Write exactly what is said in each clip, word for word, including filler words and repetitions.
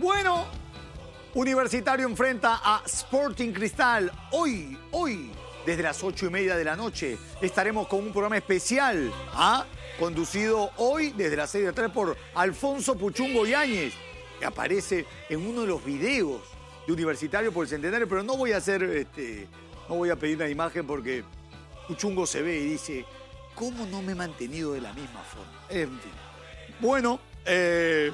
Bueno, Universitario enfrenta a Sporting Cristal. Hoy, hoy, desde las ocho y media de la noche, estaremos con un programa especial, ¿ah? Conducido hoy desde las seis de la tarde por Alfonso Puchungo Yáñez, que aparece en uno de los videos de Universitario por el Centenario, pero no voy a hacer, este, no voy a pedir una imagen porque Puchungo se ve y dice, ¿cómo no me he mantenido de la misma forma? En fin. Bueno, eh...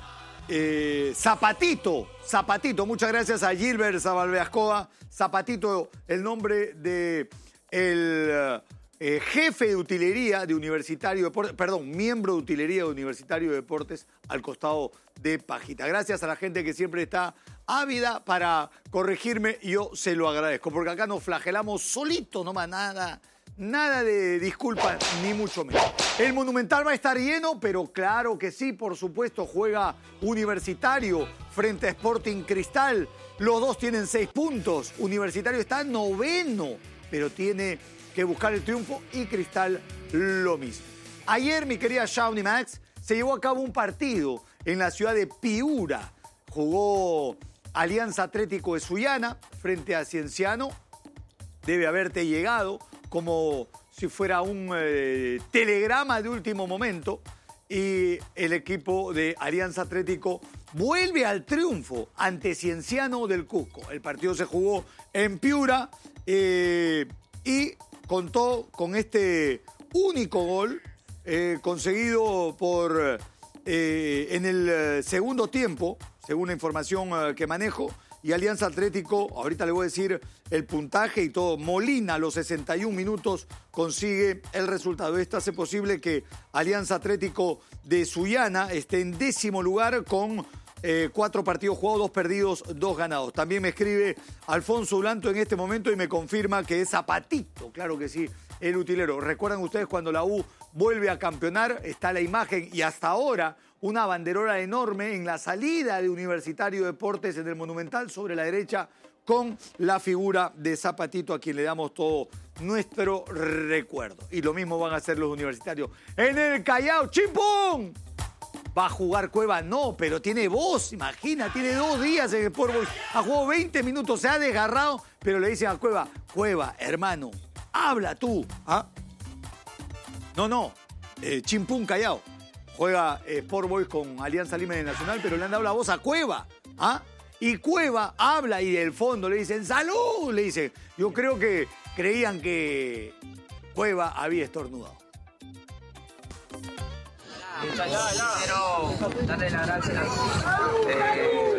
Eh, Zapatito, Zapatito, muchas gracias a Gilbert Zabalbeascoa. Zapatito, el nombre de el eh, jefe de utilería de Universitario Deportes, perdón, miembro de utilería de Universitario Deportes al costado de Pajita. Gracias a la gente que siempre está ávida para corregirme, yo se lo agradezco, porque acá nos flagelamos solito, no más nada. Nada de disculpas, ni mucho menos. El Monumental va a estar lleno, pero claro que sí, por supuesto, juega Universitario frente a Sporting Cristal. Los dos tienen seis puntos. Universitario está noveno, pero tiene que buscar el triunfo y Cristal lo mismo. Ayer, mi querida Shawnee Max, se llevó a cabo un partido en la ciudad de Piura. Jugó Alianza Atlético de Sullana frente a Cienciano. Debe haberte llegado como si fuera un eh, telegrama de último momento, y el equipo de Alianza Atlético vuelve al triunfo ante Cienciano del Cusco. El partido se jugó en Piura eh, y contó con este único gol eh, conseguido por eh, en el segundo tiempo, según la información eh, que manejo. Y Alianza Atlético, ahorita le voy a decir el puntaje y todo. Molina, a los sesenta y un minutos, consigue el resultado. Esto hace posible que Alianza Atlético de Sullana esté en décimo lugar con eh, cuatro partidos jugados, dos perdidos, dos ganados. También me escribe Alfonso Ulanto en este momento y me confirma que es Zapatito, claro que sí, el utilero. ¿Recuerdan ustedes cuando la U vuelve a campeonar? Está la imagen y hasta ahora una banderola enorme en la salida de Universitario Deportes en el Monumental sobre la derecha con la figura de Zapatito, a quien le damos todo nuestro recuerdo. Y lo mismo van a hacer los universitarios en el Callao. ¡Chimpún! ¿Va a jugar Cueva? No, pero tiene voz, imagina, tiene dos días en el Sport Boys. Ha jugado veinte minutos, se ha desgarrado, pero le dicen a Cueva, Cueva, hermano, habla tú. ¿Ah? No, no, eh, Chimpún Callao. Juega eh, Sport Boys con Alianza Lima de Nacional, pero le han dado la voz a Cueva. ¿Ah? Y Cueva habla y del fondo le dicen ¡salud! Le dicen. Yo creo que creían que Cueva había estornudado. Muchachos, quiero darle las gracias. Eh...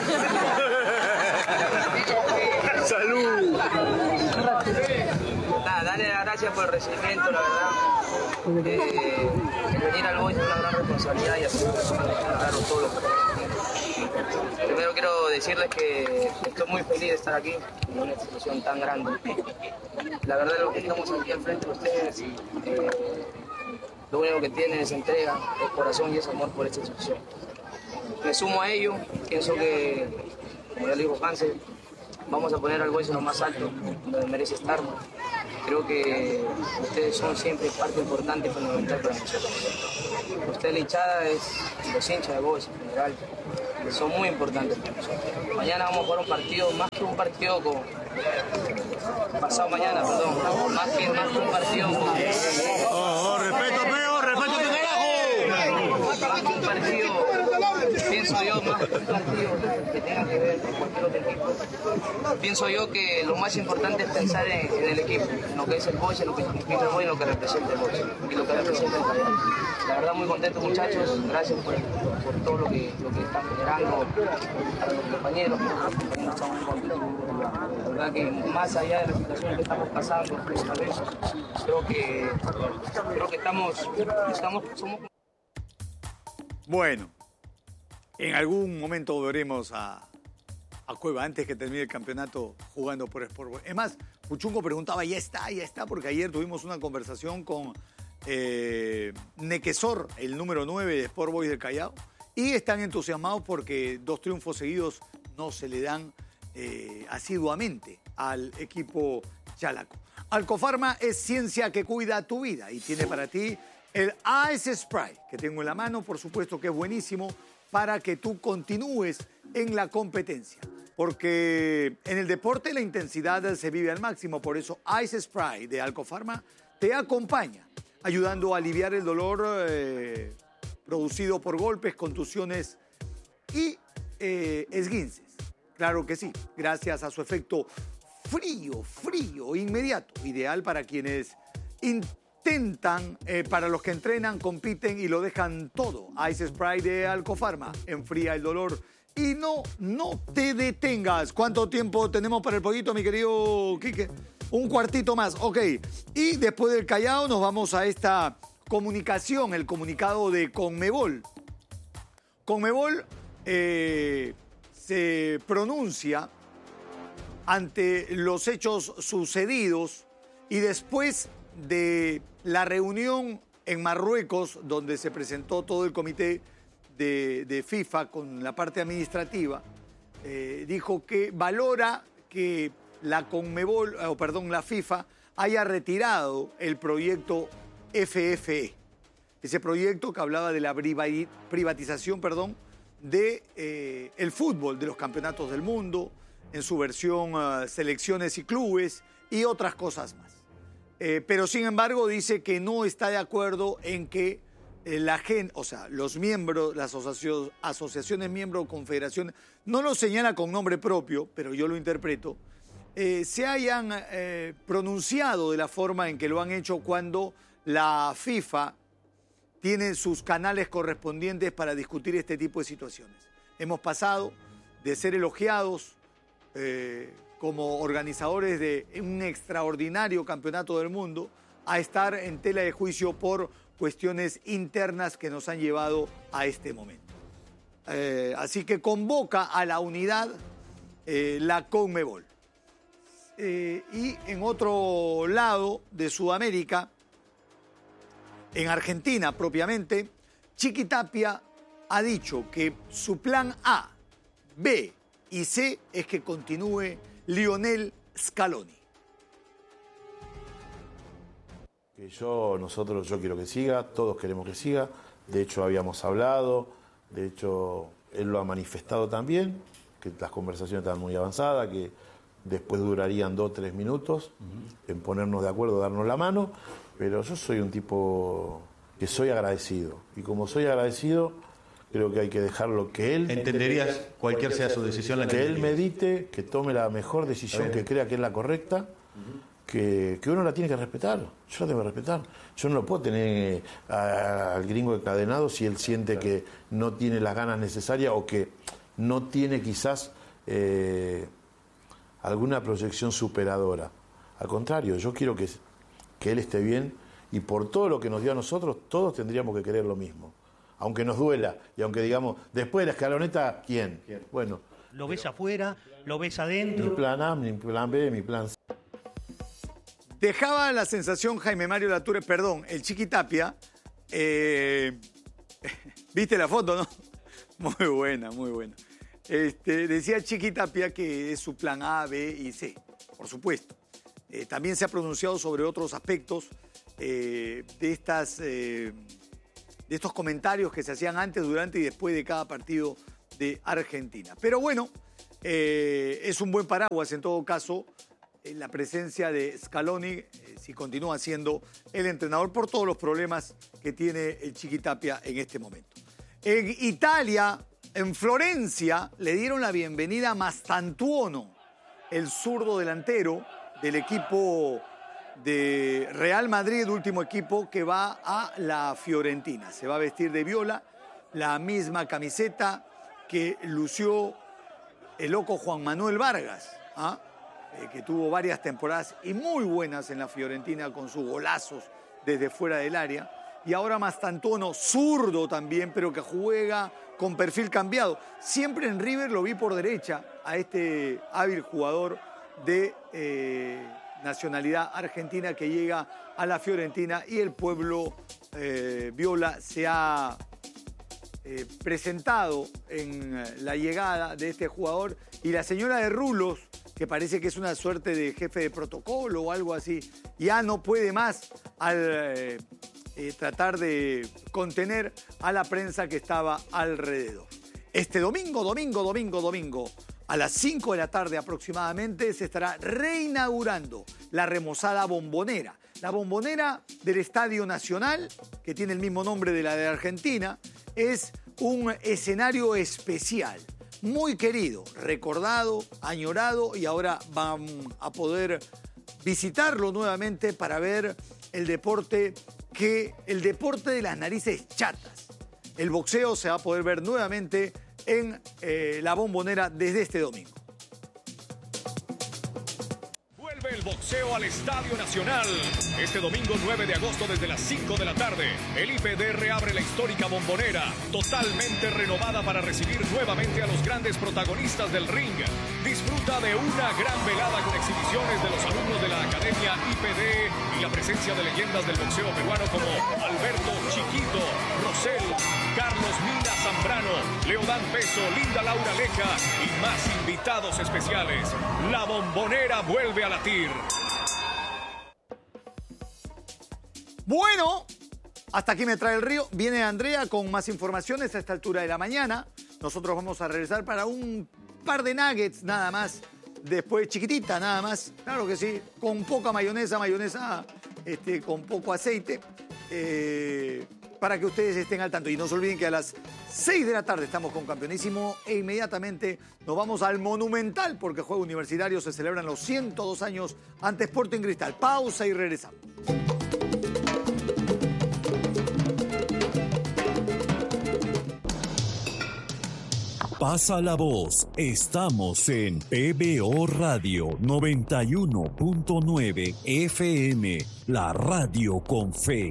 ¡Salud! Nada, darle las gracias por el recibimiento, la verdad. Eh, venir al Boys es una gran responsabilidad y así claro todo lo que... Primero quiero decirles que estoy muy feliz de estar aquí en una institución tan grande. La verdad, lo que estamos aquí al frente de ustedes, eh, lo único que tienen es entrega, es corazón y es amor por esta institución. Me sumo a ello, pienso que, como ya le dijo Hansel, vamos a poner al Boys en lo más alto, donde merece estar. Creo que ustedes son siempre parte importante y fundamental para nosotros. Ustedes, la hinchada, es los hinchas de Boys en general, que son muy importantes para nosotros. Mañana vamos a jugar un partido, más que un partido con... Pasado mañana, perdón, más que, más que un partido con... ¡Oh, oh, respeto, peo, respeto, tu carajo! Más que un partido, pienso yo, más que un partido que tenga que ver con cualquier otro equipo. Pienso yo que lo más importante es pensar en, en el equipo, en lo que es el Boys, en lo que significa el Boys, en lo que representa el Boys y lo que representa el país. La verdad, muy contento, muchachos. Gracias por, por todo lo que, lo que están generando a los compañeros. También estamos muy contentos. La verdad que más allá de la situación que estamos pasando, creo que, creo que estamos, estamos somos... Bueno, en algún momento veremos a, a Cueva antes que termine el campeonato jugando por Sport Boys. Es más, Puchungo preguntaba, ya está, ya está, porque ayer tuvimos una conversación con eh, Nequesor, el número nueve de Sport Boys del Callao, y están entusiasmados porque dos triunfos seguidos no se le dan eh, asiduamente al equipo chalaco. Alcofarma es ciencia que cuida tu vida y tiene para ti el Ice Spray que tengo en la mano, por supuesto que es buenísimo para que tú continúes en la competencia. Porque en el deporte la intensidad se vive al máximo, por eso Ice Spray de Alcofarma te acompaña, ayudando a aliviar el dolor eh, producido por golpes, contusiones y eh, esguinces. Claro que sí, gracias a su efecto frío, frío, inmediato, ideal para quienes intentan, eh, para los que entrenan, compiten y lo dejan todo. Ice Spray de Alcofarma enfría el dolor y no, no te detengas. ¿Cuánto tiempo tenemos para el pollito, mi querido Quique? Un cuartito más, ok. Y después del Callao nos vamos a esta comunicación, el comunicado de Conmebol. Conmebol eh, se pronuncia ante los hechos sucedidos y después de la reunión en Marruecos, donde se presentó todo el comité de, de FIFA con la parte administrativa, eh, dijo que valora que la Conmebol, o perdón, la FIFA haya retirado el proyecto F F E. Ese proyecto que hablaba de la privatización, perdón, de eh, el fútbol, de los campeonatos del mundo, en su versión uh, selecciones y clubes y otras cosas más. Eh, pero sin embargo dice que no está de acuerdo en que eh, la gente, o sea, los miembros, las asocio asociaciones miembros o confederaciones, no lo señala con nombre propio, pero yo lo interpreto, eh, se hayan eh, pronunciado de la forma en que lo han hecho cuando la FIFA tiene sus canales correspondientes para discutir este tipo de situaciones. Hemos pasado de ser elogiados eh, como organizadores de un extraordinario campeonato del mundo a estar en tela de juicio por cuestiones internas que nos han llevado a este momento. Eh, así que convoca a la unidad eh, la Conmebol. Eh, y en otro lado de Sudamérica, en Argentina propiamente, Chiqui Tapia ha dicho que su plan A, B y C es que continúe Lionel Scaloni. Que yo, nosotros, yo quiero que siga, todos queremos que siga. De hecho, habíamos hablado, de hecho, él lo ha manifestado también, que las conversaciones estaban muy avanzadas, que después durarían dos o tres minutos uh-huh. en ponernos de acuerdo, darnos la mano, pero yo soy un tipo que soy agradecido. Y como soy agradecido, creo que hay que dejarlo que él... ¿Entenderías cualquier sea su decisión? La que él medite, que tome la mejor decisión que crea que es la correcta, uh-huh. que, que uno la tiene que respetar. Yo la tengo que respetar. Yo no lo puedo tener a, al gringo encadenado si él siente claro. que no tiene las ganas necesarias o que no tiene quizás eh, alguna proyección superadora. Al contrario, yo quiero que, que él esté bien y por todo lo que nos dio a nosotros, todos tendríamos que querer lo mismo. Aunque nos duela y aunque digamos, después de la escaloneta, ¿quién? ¿Quién? Bueno. ¿Lo ves afuera? ¿Lo ves adentro? Mi plan A, mi plan B, mi plan C. Dejaba la sensación Jaime Mario Lature, perdón, el Chiqui Tapia. Eh, ¿Viste la foto, no? Muy buena, muy buena. Este, decía Chiqui Tapia que es su plan A, B y C, por supuesto. Eh, también se ha pronunciado sobre otros aspectos eh, de estas... Eh, de estos comentarios que se hacían antes, durante y después de cada partido de Argentina. Pero bueno, eh, es un buen paraguas en todo caso en la presencia de Scaloni, eh, si continúa siendo el entrenador por todos los problemas que tiene el Chiqui Tapia en este momento. En Italia, en Florencia, le dieron la bienvenida a Mastantuono, el zurdo delantero del equipo de Real Madrid, último equipo que va a la Fiorentina. Se va a vestir de viola, la misma camiseta que lució el loco Juan Manuel Vargas, ¿ah? eh, que tuvo varias temporadas y muy buenas en la Fiorentina con sus golazos desde fuera del área. Y ahora Mastantuono, zurdo también, pero que juega con perfil cambiado. Siempre en River lo vi por derecha a este hábil jugador de... Eh, nacionalidad argentina que llega a la Fiorentina y el pueblo eh, viola se ha eh, presentado en la llegada de este jugador y la señora de Rulos, que parece que es una suerte de jefe de protocolo o algo así, ya no puede más al eh, eh, tratar de contener a la prensa que estaba alrededor. Este domingo, domingo, domingo, domingo, a las cinco de la tarde aproximadamente, se estará reinaugurando la remozada Bombonera. La Bombonera del Estadio Nacional, que tiene el mismo nombre de la de Argentina, es un escenario especial, muy querido, recordado, añorado, y ahora van a poder visitarlo nuevamente para ver el deporte, que, el deporte de las narices chatas. El boxeo se va a poder ver nuevamente en eh, la Bombonera desde este domingo. Vuelve el boxeo al Estadio Nacional. Este domingo nueve de agosto desde las cinco de la tarde. El I P D reabre la histórica Bombonera, totalmente renovada para recibir nuevamente a los grandes protagonistas del ring. Disfruta de una gran velada con exhibiciones de los alumnos de la Academia I P D y la presencia de leyendas del boxeo peruano como Alberto Chiquito, Rosel, Carlos Mina Zambrano, Leodán Peso, Linda Laura Leca y más invitados especiales. La Bombonera vuelve a latir. Bueno, hasta aquí me trae el río. Viene Andrea con más informaciones a esta altura de la mañana. Nosotros vamos a regresar para un par de nuggets nada más. Después chiquitita nada más. Claro que sí, con poca mayonesa, mayonesa este, con poco aceite. Eh, para que ustedes estén al tanto. Y no se olviden que a las seis de la tarde estamos con Campeonísimo e inmediatamente nos vamos al Monumental porque Juego Universitario se celebran los ciento dos años ante Sporting Cristal. Pausa y regresamos. Pasa la voz. Estamos en P B O Radio noventa y uno punto nueve F M, la radio con fe.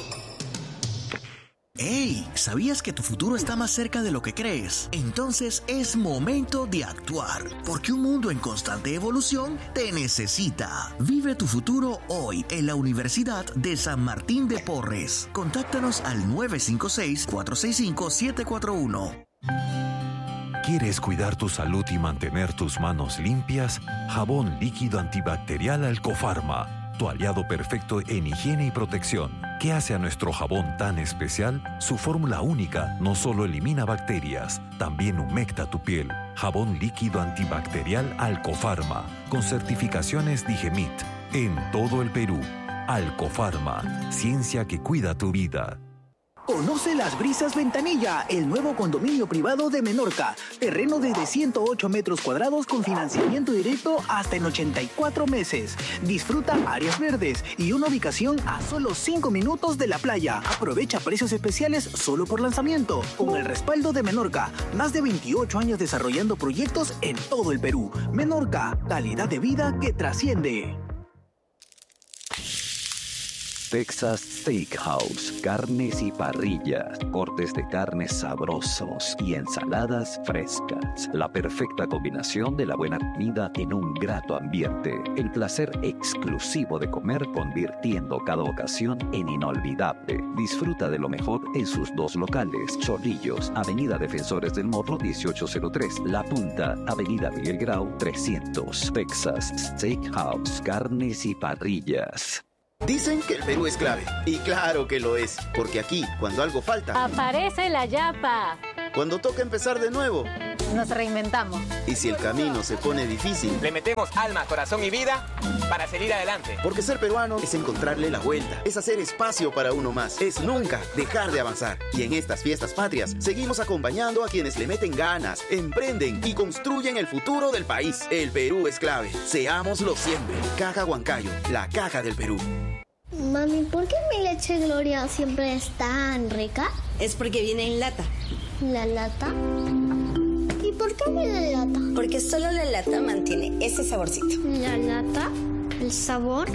¡Hey! ¿Sabías que tu futuro está más cerca de lo que crees? Entonces es momento de actuar, porque un mundo en constante evolución te necesita. Vive tu futuro hoy en la Universidad de San Martín de Porres. Contáctanos al nueve cinco seis, cuatro seis cinco, siete cuatro uno. ¿Quieres cuidar tu salud y mantener tus manos limpias? Jabón líquido antibacterial Alcofarma, tu aliado perfecto en higiene y protección. ¿Qué hace a nuestro jabón tan especial? Su fórmula única no solo elimina bacterias, también humecta tu piel. Jabón líquido antibacterial Alcofarma, con certificaciones Digemit, en todo el Perú. Alcofarma, ciencia que cuida tu vida. Conoce Las Brisas Ventanilla, el nuevo condominio privado de Menorca. Terreno desde ciento ocho metros cuadrados con financiamiento directo hasta en ochenta y cuatro meses. Disfruta áreas verdes y una ubicación a solo cinco minutos de la playa. Aprovecha precios especiales solo por lanzamiento. Con el respaldo de Menorca, más de veintiocho años desarrollando proyectos en todo el Perú. Menorca, calidad de vida que trasciende. Texas Steakhouse, carnes y parrillas, cortes de carnes sabrosos y ensaladas frescas. La perfecta combinación de la buena comida en un grato ambiente. El placer exclusivo de comer convirtiendo cada ocasión en inolvidable. Disfruta de lo mejor en sus dos locales. Chorrillos, Avenida Defensores del Morro dieciocho cero tres. La Punta, Avenida Miguel Grau trescientos. Texas Steakhouse, carnes y parrillas. Dicen que el Perú es clave. Y claro que lo es. Porque aquí, cuando algo falta, aparece la yapa. Cuando toca empezar de nuevo, nos reinventamos. Y si el camino se pone difícil, le metemos alma, corazón y vida para seguir adelante. Porque ser peruano es encontrarle la vuelta. Es hacer espacio para uno más. Es nunca dejar de avanzar. Y en estas fiestas patrias, seguimos acompañando a quienes le meten ganas, emprenden y construyen el futuro del país. El Perú es clave. Seámoslo siempre. Caja Huancayo, la caja del Perú. Mami, ¿por qué mi leche Gloria siempre es tan rica? Es porque viene en lata. ¿La lata? ¿Y por qué viene en lata? Porque solo la lata mantiene ese saborcito. ¿La lata? ¿El sabor?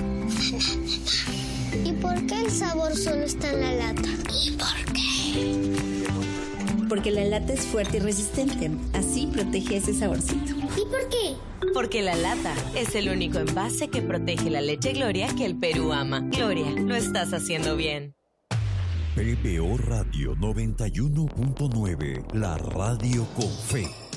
¿Y por qué el sabor solo está en la lata? ¿Y por qué? Porque la lata es fuerte y resistente. Así protege ese saborcito. ¿Y por qué? Porque la lata es el único envase que protege la leche Gloria que el Perú ama. Gloria, lo estás haciendo bien. P B O Radio noventa y uno punto nueve, la radio con fe.